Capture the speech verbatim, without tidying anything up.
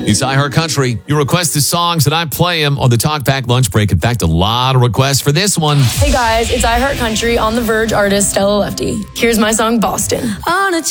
It's iHeart Country. You request the songs and I play them on the Talkback Lunch Break. In fact, a lot of requests for this one. Hey guys, it's iHeart Country on The Verge artist Stella Lefty. Here's my song, Boston. On a